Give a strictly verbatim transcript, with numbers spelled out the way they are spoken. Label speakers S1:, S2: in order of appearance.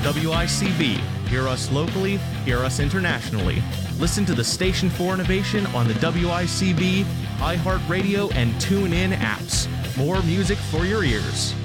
S1: W I C B. Hear us locally, hear us internationally. Listen to the Station for Innovation on the W I C B, iHeartRadio, and TuneIn apps. More music for your ears.